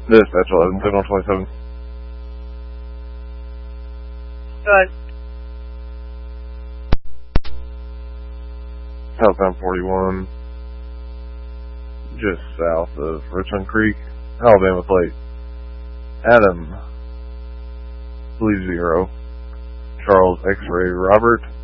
Dispatch 11, signal 27. Good. Southbound 41, just south of Richmond Creek, Alabama plate. Adam, believe 0. Charles X-Ray Robert,